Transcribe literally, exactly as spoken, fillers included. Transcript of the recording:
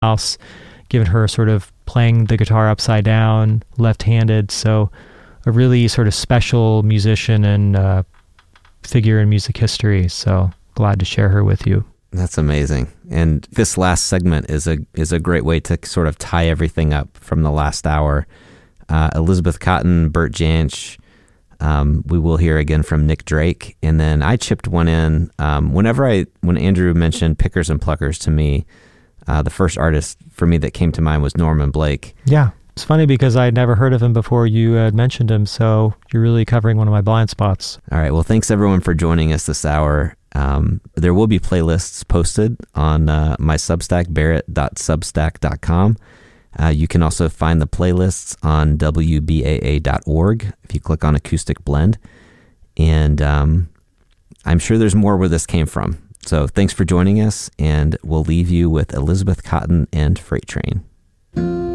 house, given her sort of playing the guitar upside down, left-handed. So a really sort of special musician and uh, figure in music history. So glad to share her with you. That's amazing. And this last segment is a is a great way to sort of tie everything up from the last hour. Uh, Elizabeth Cotten, Bert Jansch. Um, we will hear again from Nick Drake. And then I chipped one in. Um, whenever I, when Andrew mentioned Pickers and Pluckers to me, uh, the first artist for me that came to mind was Norman Blake. Yeah. It's funny because I had never heard of him before you had mentioned him. So you're really covering one of my blind spots. All right. Well, thanks everyone for joining us this hour. Um, there will be playlists posted on uh, my Substack, barrett dot substack dot com. Uh, you can also find the playlists on W B A A dot org if you click on Acoustic Blend. And um, I'm sure there's more where this came from. So thanks for joining us, and we'll leave you with Elizabeth Cotten and Freight Train.